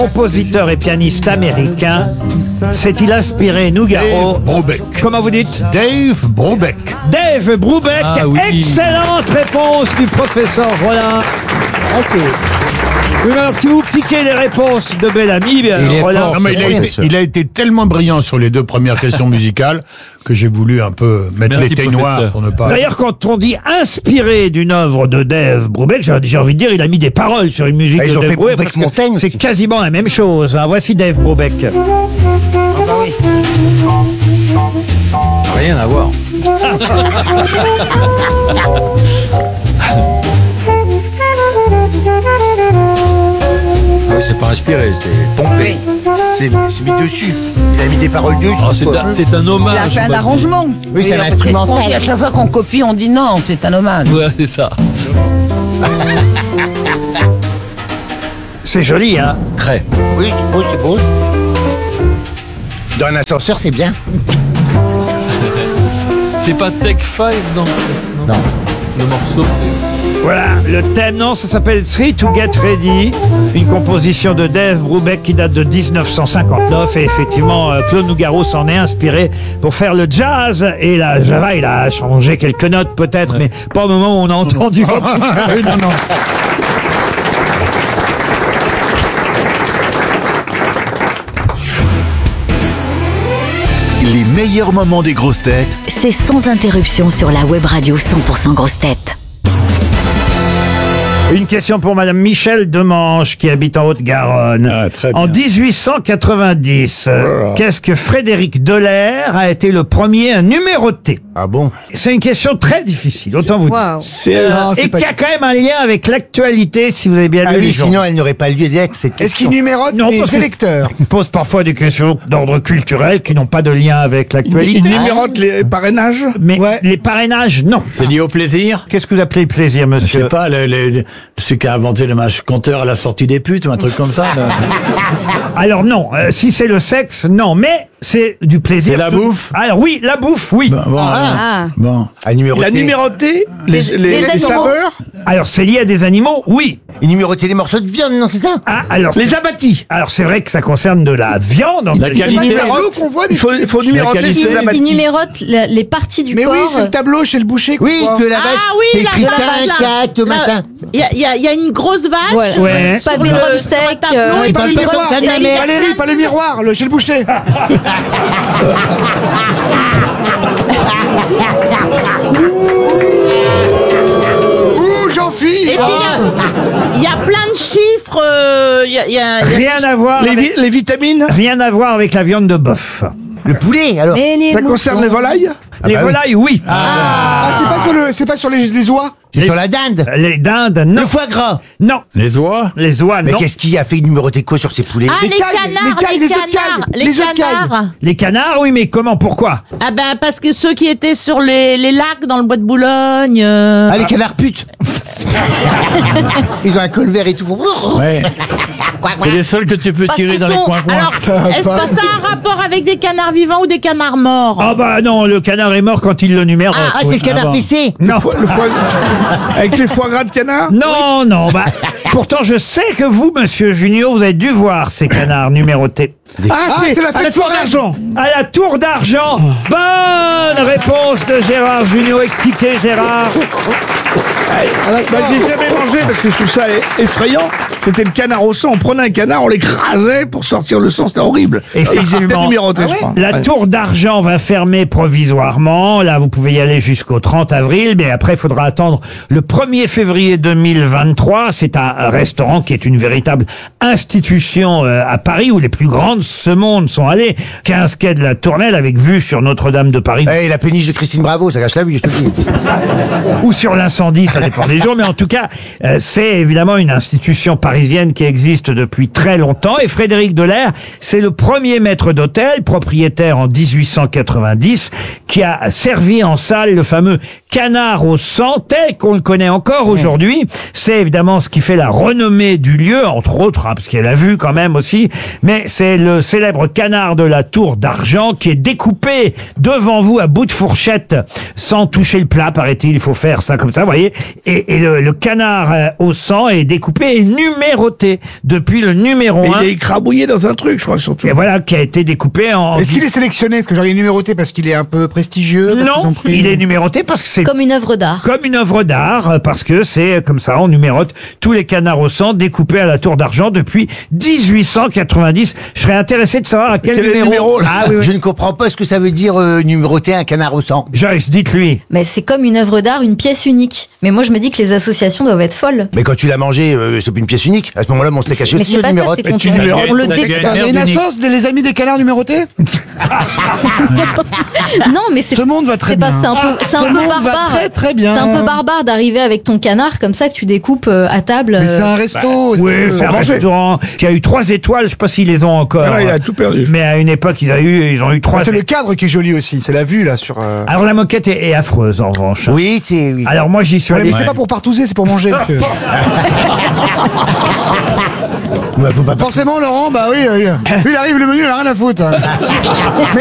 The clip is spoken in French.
Compositeur et pianiste américain, s'est-il inspiré Nougaro? Dave Brubeck. Comment vous dites? Dave Brubeck. Dave Brubeck. Ah oui. Excellente réponse du professeur Rollin. Oui, alors si vous piquez les réponses de Bellamy, bien Il est Rollin. fort. Non, mais il a été tellement brillant sur les deux premières questions musicales que j'ai voulu un peu mettre Merci, les teignoirs professeur. pour ne pas... D'ailleurs, quand on dit inspiré d'une œuvre de Dave Brubeck, j'ai envie de dire, il a mis des paroles sur une musique Ils de ont Dave fait Brubeck. Brubeck parce que Montaigne c'est aussi. quasiment la même chose. Hein. Voici Dave Brubeck. Rien à voir. Ah oui, c'est pas inspiré, c'est pompé. C'est mis dessus. Il a mis des paroles dessus. Oh, c'est un hommage. Il a fait un pas- arrangement. Oui, c'est un parce qu'on dit instrumental. à chaque fois qu'on copie, on dit non, c'est un hommage. Ouais, c'est ça. C'est joli, hein. Très. Oui, c'est beau, c'est beau. Dans un ascenseur, c'est bien. C'est pas Tech 5, non? Non. Le morceau, c'est... Voilà, le thème, non, ça s'appelle Three to Get Ready, une composition de Dave Brubeck qui date de 1959 et effectivement Claude Nougaro s'en est inspiré pour faire le jazz et la java, il a changé quelques notes peut-être, mais pas au moment où on a entendu. En tout cas. Les meilleurs moments des grosses têtes C'est sans interruption sur la web radio 100% grosses têtes. Une question pour Madame Michel Demange qui habite en Haute-Garonne. Ah, très bien. En 1890, qu'est-ce que Frédéric Delair a été le premier à numéroter? Ah bon? C'est une question très difficile, autant vous dire. Et qui a quand même un lien avec l'actualité, si vous avez bien Ah lu oui, les journaux. sinon elle n'aurait pas lieu d'être cette Est-ce qu'il question. numérote Non, les parce que- électeurs? Il pose parfois des questions d'ordre culturel qui n'ont pas de lien avec l'actualité. Il numérote les parrainages? Mais Ouais. les parrainages, non. C'est lié au plaisir? Qu'est-ce que vous appelez plaisir, Je monsieur? sais pas, celui qui a inventé le match compteur à la sortie des putes ou un truc comme ça. là. Alors non, si c'est le sexe, non, mais c'est du plaisir. C'est la bouffe? Alors oui, la bouffe, oui. Bon. À numéroter. Il a numéroté les animaux. saveurs? Alors c'est lié à des animaux, oui. Il numérotait les morceaux de viande, non, c'est ça? Ah, alors Les abattis. alors c'est vrai que ça concerne de la viande. en La quelque qualité. sorte. Les tableaux qu'on voit, il faut numéroter qualité. les Il abattis. numérote les parties du Mais corps. oui, c'est le tableau chez le boucher. qu'on Oui, voit. que la vache, oui, c'est la écrit vache, 5, là. 4, machin. Il y a une grosse vache. Ouais. Ouais. Pas Sur des le- drumsticks. sur un tableau, Non, et pas puis le il miroir. regarde la mer. Valérie, pas le miroir, chez le boucher. Ouh, Jean-Philippe. Et puis il y a plein de chiffres. Il y a Rien à voir. Les vitamines. Rien à voir avec la viande de bœuf. Le poulet, alors. Ça concerne les volailles? Les volailles, oui. C'est pas sur les oies? C'est sur la dinde. Les dindes, non. Le foie gras. Non. Les oies? Les oies, Mais non. qu'est-ce qui a fait numéroter quoi sur ces poulets? Ah, les cailles, canards, les cailles, les les œufs de canards, cailles, les les œufs de cailles. canards. Les canards, oui, mais comment, pourquoi? Ah ben parce que ceux qui étaient sur les lacs dans le bois de Boulogne. Ah, les canards putes. Ils ont un col vert et tout. Ouais. C'est les seuls que tu peux Parce tirer qu'ils dans les sont- coins-coins. Alors, est-ce que ça a un rapport avec des canards vivants ou des canards morts? Ah bah non, le canard est mort quand il le numérote. Ah, c'est oui. le canard bon. pissé. Non. Le foie... Avec les foie gras de canard? Non, non, bah, pourtant je sais que vous, monsieur Junio, vous avez dû voir ces canards numérotés. Ah, c'est la fête foire d'argent. À la tour d'argent. Bonne réponse de Gérard Junio. Expliquez, Gérard. J'ai jamais mangé parce que je trouve ça effrayant. C'était le canard au sang. On prenait un canard, on l'écrasait pour sortir le sang. C'était horrible. Et ils étaient Effectivement. numérotés, je crois. La Ouais. tour d'argent va fermer provisoirement. Là, vous pouvez y aller jusqu'au 30 avril, mais après, il faudra attendre le 1er février 2023. C'est un restaurant qui est une véritable institution à Paris, où les plus grandes de ce monde sont allées. 15 quai de la Tournelle, avec vue sur Notre-Dame de Paris. Eh, la péniche de Christine Bravo, ça gâche la vue, je te le dis. Ou sur l'incendie, ça dépend des jours, mais en tout cas, c'est évidemment une institution parisienne qui existe depuis très longtemps, et Frédéric Delair, c'est le premier maître d'hôtel, propriétaire en 1890, qui a servi en salle le fameux canard au sang, tel qu'on le connaît encore aujourd'hui. C'est évidemment ce qui fait la renommée du lieu, entre autres, hein, parce qu'elle a vu quand même aussi, mais c'est le célèbre canard de la Tour d'Argent qui est découpé devant vous à bout de fourchette, sans toucher le plat, paraît-il, il faut faire ça comme ça, vous voyez, et le canard au sang est découpé et numéroté depuis le numéro 1. Il est écrabouillé dans un truc, je crois, surtout. Et voilà, qui a été découpé en... Est-ce qu'il est sélectionné? Est-ce que genre il est numéroté parce qu'il est un peu prestigieux? Non, il est numéroté parce que c'est Comme une œuvre d'art. comme une œuvre d'art, parce que c'est comme ça, on numérote tous les canards au sang découpés à la Tour d'Argent depuis 1890. Je serais intéressé de savoir à quel Quel est le numéro. numéro, là Ah oui, oui. Je ne comprends pas ce que ça veut dire numéroter un canard au sang. Joyce, dites-lui. Mais c'est comme une œuvre d'art, une pièce unique. Mais moi, je me dis que les associations doivent être folles. Mais quand tu l'as mangé, c'est plus une pièce unique. À ce moment-là, mon steak haché Mais aussi, c'est je pas ça, numérote. c'est quand tu on numérotes. le T'as dé... gagné. Il y a une assoce les amis des canards numérotés? Non, mais c'est Ce monde va très c'est pas, bien. c'est un peu, c'est Ce un peu monde va barbare. très très bien. C'est un peu barbare d'arriver avec ton canard comme ça que tu découpes à table. Mais c'est un resto. Oui, c'est un comment c'est restaurant qui a eu 3 étoiles. Je sais pas s'ils les ont encore. Ah, il a tout perdu. Mais à une époque, ils ont eu 3. C'est le cadre qui est joli aussi. C'est la vue là sur. Alors la moquette est affreuse en revanche. Oui, c'est... Oui. Alors moi j'y suis Ouais, allé. mais c'est pas pour partouzer, c'est pour manger. monsieur. Ouais, faut pas Forcément, Laurent, bah oui, lui, il arrive le menu, il a rien à foutre.